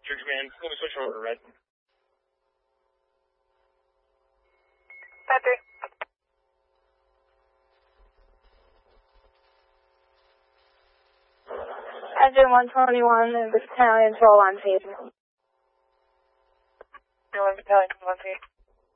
Trigger man, let me switch over to red. 5-3. Engine 121 and battalion 12 on page. 1 battalion 12 on page.